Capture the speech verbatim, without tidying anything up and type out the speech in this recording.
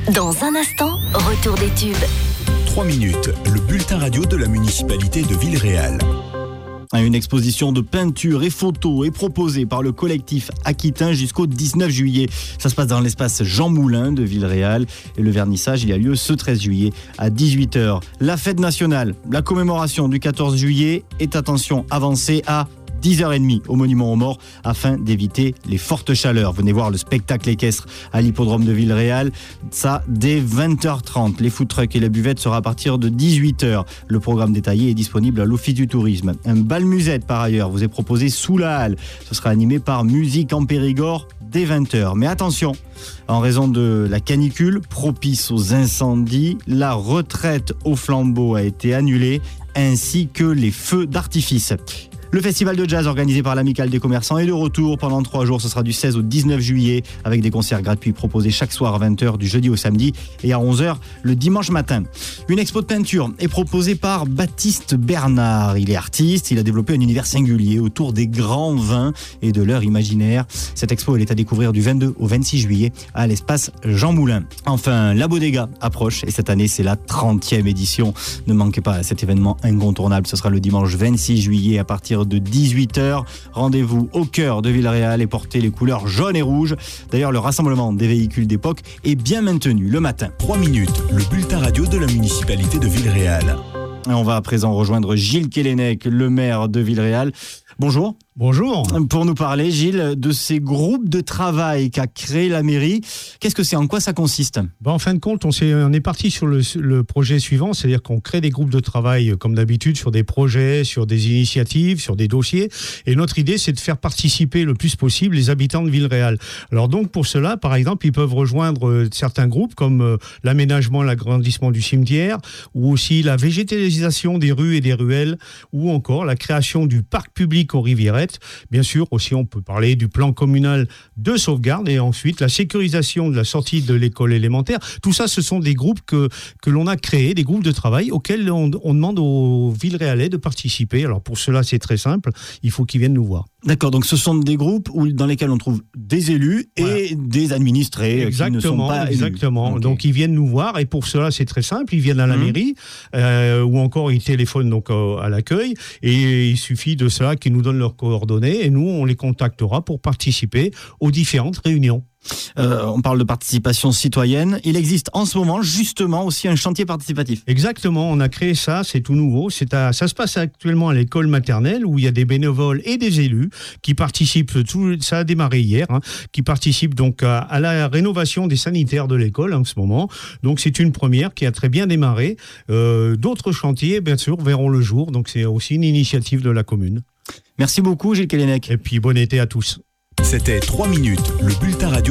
Dans un instant, retour des tubes. trois minutes, le bulletin radio de la municipalité de Villeréal. Une exposition de peinture et photos est proposée par le collectif Aquitain jusqu'au dix-neuf juillet. Ça se passe dans l'espace Jean Moulin de Villeréal et le vernissage il a lieu ce treize juillet à dix-huit heures. La fête nationale, la commémoration du quatorze juillet est, attention, avancée à dix heures trente au Monument aux Morts afin d'éviter les fortes chaleurs. Venez voir le spectacle équestre à l'hippodrome de Villeréal. Ça, dès vingt heures trente. Les food trucks et la buvette sera à partir de dix-huit heures. Le programme détaillé est disponible à l'Office du Tourisme. Un bal musette, par ailleurs, vous est proposé sous la halle. Ce sera animé par Musique en Périgord dès vingt heures. Mais attention, en raison de la canicule propice aux incendies, la retraite au flambeau a été annulée, ainsi que les feux d'artifice. Le festival de jazz organisé par l'Amicale des commerçants est de retour pendant trois jours. Ce sera du seize au dix-neuf juillet avec des concerts gratuits proposés chaque soir à vingt heures du jeudi au samedi et à onze heures le dimanche matin. Une expo de peinture est proposée par Baptiste Bernard. Il est artiste, il a développé un univers singulier autour des grands vins et de leur imaginaire. Cette expo elle est à découvrir du vingt-deux au vingt-six juillet à l'espace Jean Moulin. Enfin, la Bodega approche et cette année c'est la trentième édition. Ne manquez pas cet événement incontournable. Ce sera le dimanche vingt-six juillet à partir de dix-huit heures. Rendez-vous au cœur de Villeréal et portez les couleurs jaune et rouge. D'ailleurs, le rassemblement des véhicules d'époque est bien maintenu le matin. trois minutes, le bulletin radio de la municipalité de Villeréal. Et on va à présent rejoindre Gilles Kellenec, le maire de Villeréal. Bonjour. Bonjour. Pour nous parler, Gilles, de ces groupes de travail qu'a créé la mairie, qu'est-ce que c'est, en quoi ça consiste ? Ben, en fin de compte, on, s'est, on est parti sur le, le projet suivant, c'est-à-dire qu'on crée des groupes de travail, comme d'habitude, sur des projets, sur des initiatives, sur des dossiers. Et notre idée, c'est de faire participer le plus possible les habitants de Villeréal. Alors donc, pour cela, par exemple, ils peuvent rejoindre euh, certains groupes, comme euh, l'aménagement, l'agrandissement du cimetière, ou aussi la végétalisation des rues et des ruelles, ou encore la création du parc public aux Rivierettes. Bien sûr, aussi, on peut parler du plan communal de sauvegarde et ensuite la sécurisation de la sortie de l'école élémentaire. Tout ça, ce sont des groupes que, que l'on a créés, des groupes de travail auxquels on, on demande aux Villeréalais de participer. Alors pour cela, c'est très simple, il faut qu'ils viennent nous voir. D'accord, donc ce sont des groupes où, dans lesquels on trouve des élus et voilà. des administrés exactement, qui ne sont pas exactement. élus. Okay. Donc ils viennent nous voir et pour cela c'est très simple, ils viennent à la mmh. mairie euh, ou encore ils téléphonent donc euh, à l'accueil et il suffit de cela qu'ils nous donnent leurs coordonnées et nous on les contactera pour participer aux différentes réunions. Euh, on parle de participation citoyenne. Il existe en ce moment justement aussi un chantier participatif. Exactement, on a créé ça, c'est tout nouveau. C'est à, ça se passe actuellement à l'école maternelle où il y a des bénévoles et des élus qui participent, tout, ça a démarré hier, hein, qui participent donc à, à la rénovation des sanitaires de l'école en ce moment. Donc c'est une première qui a très bien démarré. Euh, d'autres chantiers, bien sûr, verront le jour. Donc c'est aussi une initiative de la commune. Merci beaucoup Gilles Kellenec. Et puis bon été à tous. C'était trois minutes, le bulletin radio